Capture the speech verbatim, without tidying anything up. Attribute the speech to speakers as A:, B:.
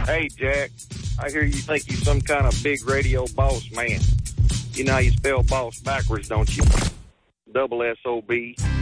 A: Hey, Jack, I hear you think you're some kind of big radio boss man. You know how you spell boss backwards, don't you? Double S O B.